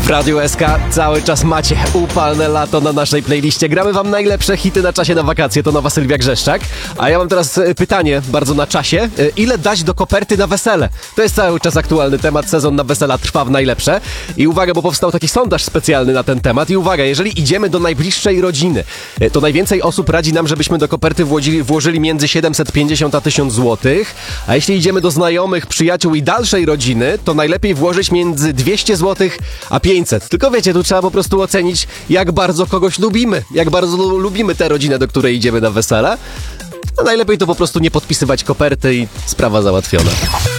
W Radiu SK cały czas macie upalne lato na naszej playliście. Gramy wam najlepsze hity na czasie na wakacje, to nowa Sylwia Grzeszczak. A ja mam teraz pytanie bardzo na czasie. Ile dać do koperty na wesele? To jest cały czas aktualny temat, sezon na wesela trwa w najlepsze. I uwaga, bo powstał taki sondaż specjalny na ten temat. I uwaga, jeżeli idziemy do najbliższej rodziny, to najwięcej osób radzi nam, żebyśmy do koperty włożyli między 750 a 1000 złotych. A jeśli idziemy do znajomych, przyjaciół i dalszej rodziny, to najlepiej włożyć między 200 złotych a 500. Tylko wiecie, tu trzeba po prostu ocenić, jak bardzo kogoś lubimy. Jak bardzo lubimy tę rodzinę, do której idziemy na wesele. A najlepiej to po prostu nie podpisywać koperty i sprawa załatwiona.